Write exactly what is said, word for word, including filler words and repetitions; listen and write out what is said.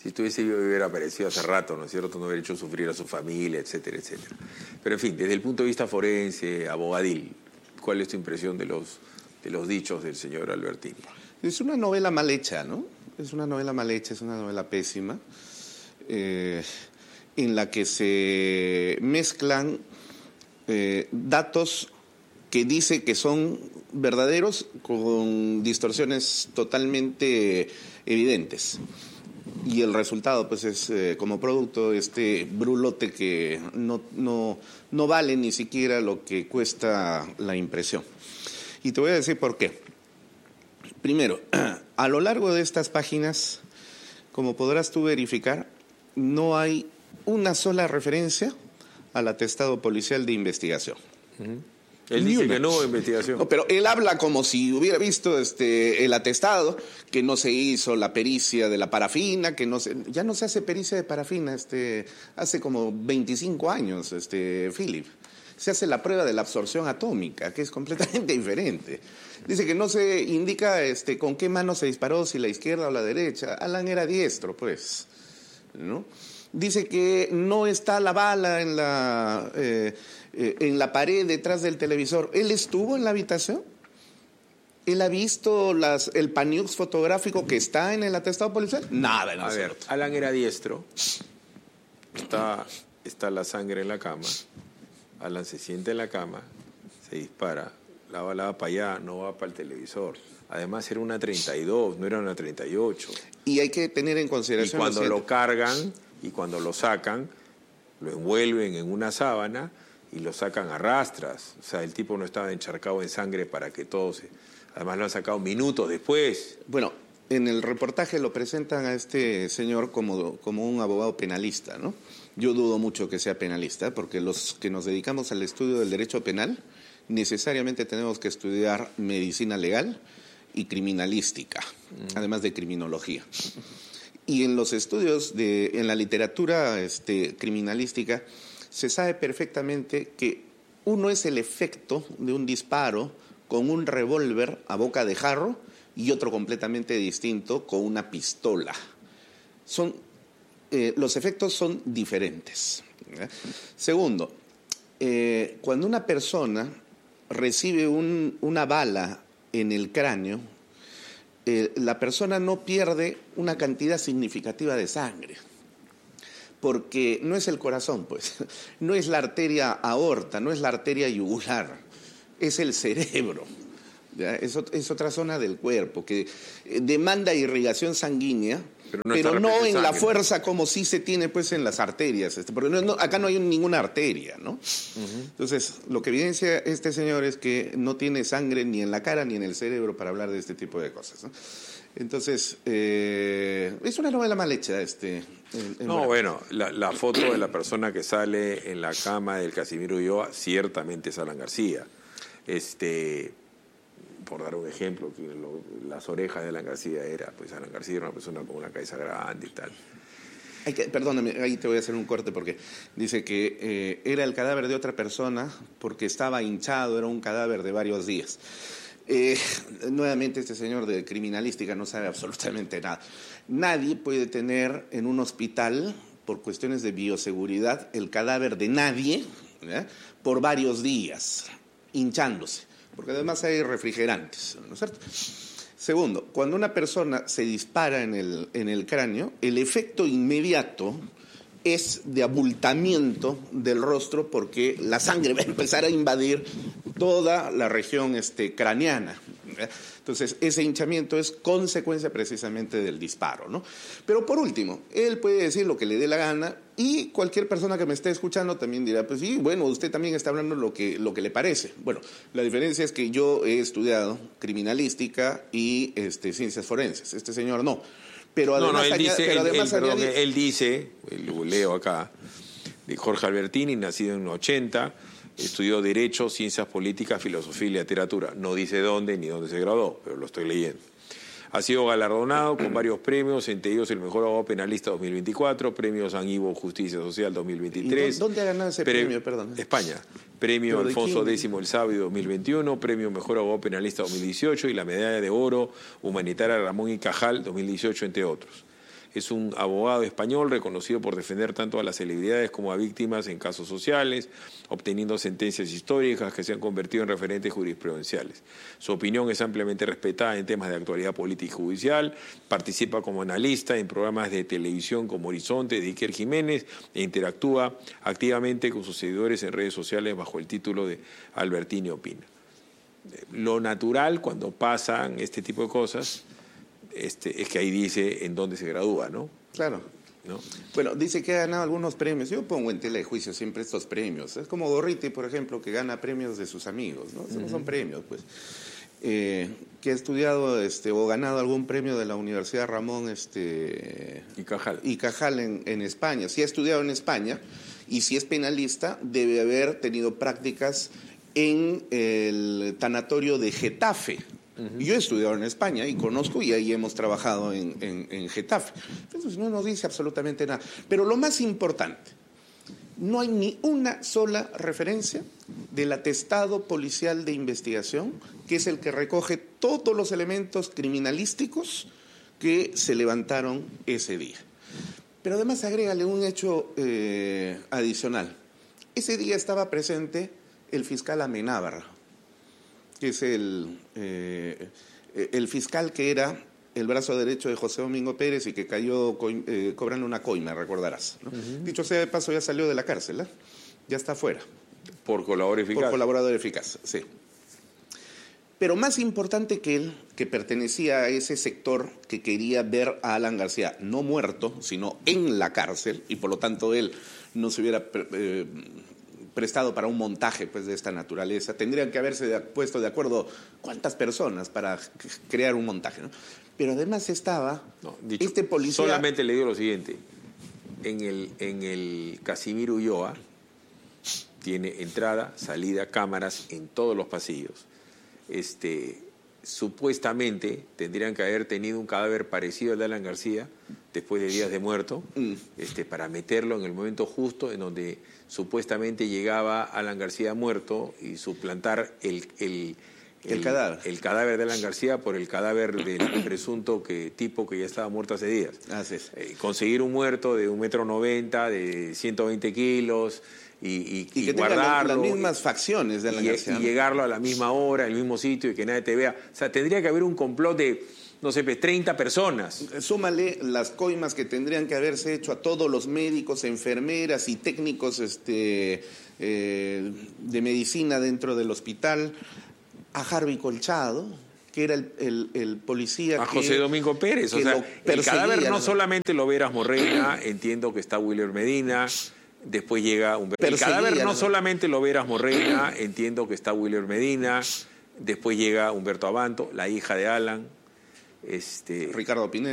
Si estuviese vivo hubiera aparecido hace rato, ¿no es cierto? No hubiera hecho sufrir a su familia, etcétera, etcétera. Pero en fin, desde el punto de vista forense, abogadil, ¿cuál es tu impresión de los, de los dichos del señor Albertini? Es una novela mal hecha, ¿no? Es una novela mal hecha, es una novela pésima, eh, en la que se mezclan eh, datos que dice que son verdaderos con distorsiones totalmente evidentes. Y el resultado, pues, es eh, como producto este brulote que no, no, no vale ni siquiera lo que cuesta la impresión. Y te voy a decir por qué. Primero, a lo largo de estas páginas, como podrás tú verificar, no hay una sola referencia al atestado policial de investigación. Uh-huh. Él dice que no hubo investigación. No, pero él habla como si hubiera visto este, el atestado, que no se hizo la pericia de la parafina, que no se, ya no se hace pericia de parafina, este, hace como veinticinco años, este, Philip. Se hace la prueba de la absorción atómica, que es completamente diferente. Dice que no se indica este, con qué mano se disparó, si la izquierda o la derecha. Alan era diestro, pues, ¿no? Dice que no está la bala en la, eh, eh, en la pared detrás del televisor. ¿Él estuvo en la habitación? ¿Él ha visto las, el paniux fotográfico que está en el atestado policial? Nada. A ver, Alan era diestro. Está, está la sangre en la cama. Alan se sienta en la cama, se dispara. La bala va para allá, no va para el televisor. Además era una treinta y dos, no era una treinta y ocho. Y hay que tener en consideración... Y cuando lo, lo cargan... Y cuando lo sacan, lo envuelven en una sábana y lo sacan a rastras. O sea, el tipo no estaba encharcado en sangre para que todo se... Además lo han sacado minutos después. Bueno, en el reportaje lo presentan a este señor como, como un abogado penalista, ¿no? Yo dudo mucho que sea penalista, porque los que nos dedicamos al estudio del derecho penal necesariamente tenemos que estudiar medicina legal y criminalística, mm. además de criminología. Y en los estudios, de, en la literatura este, criminalística, se sabe perfectamente que uno es el efecto de un disparo con un revólver a boca de jarro y otro completamente distinto con una pistola. Son, eh, los efectos son diferentes. ¿eh? Segundo, eh, cuando una persona recibe un, una bala en el cráneo, Eh, la persona no pierde una cantidad significativa de sangre, porque no es el corazón, pues, no es la arteria aorta, no es la arteria yugular, es el cerebro, ¿ya? Es, es otra zona del cuerpo que eh, demanda irrigación sanguínea, pero no, pero no en la fuerza como sí se tiene pues en las arterias, este, porque no, no, acá no hay ninguna arteria, ¿no? Uh-huh. Entonces, lo que evidencia este señor es que no tiene sangre ni en la cara ni en el cerebro para hablar de este tipo de cosas, ¿no? Entonces, eh, es una novela mal hecha. Este, en, en no, bueno, la, la foto de la persona que sale en la cama del Casimiro Ulloa ciertamente es Alan García. Este... Por dar un ejemplo, que lo, las orejas de Alan García era, pues Alan García era una persona con una cabeza grande y tal. Hay que, perdóname, ahí te voy a hacer un corte porque dice que eh, era el cadáver de otra persona porque estaba hinchado, era un cadáver de varios días. Eh, nuevamente este señor de criminalística no sabe absolutamente nada. Nadie puede tener en un hospital, por cuestiones de bioseguridad, el cadáver de nadie, ¿eh? por varios días, hinchándose. Porque además hay refrigerantes, ¿no es cierto? Segundo, cuando una persona se dispara en el, en el cráneo, el efecto inmediato es de abultamiento del rostro porque la sangre va a empezar a invadir toda la región este, craneana. Entonces, ese hinchamiento es consecuencia precisamente del disparo, ¿no? Pero por último, él puede decir lo que le dé la gana y cualquier persona que me esté escuchando también dirá, pues sí, bueno, usted también está hablando lo que, lo que le parece. Bueno, la diferencia es que yo he estudiado criminalística y este, ciencias forenses. Este señor no. Pero además, no, no, él añade, dice, pero él, además él, perdón, añade... él dice, lo leo acá, de Jorge Albertini, nacido en ochenta, estudió Derecho, Ciencias Políticas, Filosofía y Literatura. No dice dónde ni dónde se graduó, pero lo estoy leyendo. Ha sido galardonado con varios premios, entre ellos el Mejor Abogado Penalista dos mil veinticuatro, Premio San Ivo Justicia Social dos mil veintitrés. ¿Y dónde ha ganado ese Pre premio, perdón? España. Premio Alfonso X el Sabio dos mil veintiuno, Premio Mejor Abogado Penalista dos mil dieciocho y la Medalla de Oro Humanitaria Ramón y Cajal dos mil dieciocho, entre otros. Es un abogado español reconocido por defender tanto a las celebridades como a víctimas en casos sociales, obteniendo sentencias históricas que se han convertido en referentes jurisprudenciales. Su opinión es ampliamente respetada en temas de actualidad política y judicial, participa como analista en programas de televisión como Horizonte de Iker Jiménez e interactúa activamente con sus seguidores en redes sociales bajo el título de Albertini Opina. Lo natural cuando pasan este tipo de cosas este, es que ahí dice en dónde se gradúa, ¿no? Claro. ¿No? Bueno, dice que ha ganado algunos premios. Yo pongo en tela de juicio siempre estos premios. Es como Gorriti, por ejemplo, que gana premios de sus amigos, ¿no? Esos no son premios, pues. Eh, que ha estudiado este, o ganado algún premio de la Universidad Ramón este, y Cajal, y Cajal en, en España. Si ha estudiado en España y si es penalista, debe haber tenido prácticas en el tanatorio de Getafe. Uh-huh. Yo he estudiado en España y conozco y ahí hemos trabajado en, en, en Getafe. Entonces no nos dice absolutamente nada. Pero lo más importante, no hay ni una sola referencia del atestado policial de investigación, que es el que recoge todos los elementos criminalísticos que se levantaron ese día. Pero además agrégale un hecho eh, adicional. Ese día estaba presente el fiscal Amenábar, que es el, eh, el fiscal que era el brazo derecho de José Domingo Pérez y que cayó eh, cobrando una coima, recordarás, ¿no? Uh-huh. Dicho sea de paso, ya salió de la cárcel, ¿eh? Ya está fuera. Por colaborador eficaz. Por colaborador eficaz, sí. Pero más importante que él, que pertenecía a ese sector que quería ver a Alan García no muerto, sino en la cárcel, y por lo tanto él no se hubiera eh, prestado para un montaje pues, de esta naturaleza. Tendrían que haberse de, puesto de acuerdo cuántas personas para crear un montaje, ¿no? Pero además estaba no, dicho, este policía... Solamente le digo lo siguiente. En el, en el Casimiro Ulloa tiene entrada, salida, cámaras en todos los pasillos. Este, supuestamente tendrían que haber tenido un cadáver parecido al de Alan García después de días de muerto, mm. este, para meterlo en el momento justo en donde supuestamente llegaba Alan García muerto y suplantar el, el, el, el, cadáver. el cadáver de Alan García por el cadáver del presunto que, tipo que ya estaba muerto hace días. Así es. Eh, conseguir un muerto de un metro noventa, de ciento veinte kilos... Y, y, y que y guardarlo, las mismas facciones de Alan y, García, y llegarlo a la misma hora, al mismo sitio y que nadie te vea. O sea, tendría que haber un complot de, no sé, treinta personas. Súmale las coimas que tendrían que haberse hecho a todos los médicos, enfermeras y técnicos este, eh, de medicina dentro del hospital, a Harvey Colchado, que era el, el, el policía a que... José Domingo Pérez. O sea, el cadáver no solamente lo ve Erasmo Reina, entiendo que está Willer Medina... Después llega Humberto. El cadáver no, no solamente lo ve Erasmo Reina, entiendo que está Willer Medina, después llega Humberto Abanto, la hija de Alan, este Ricardo Pineda.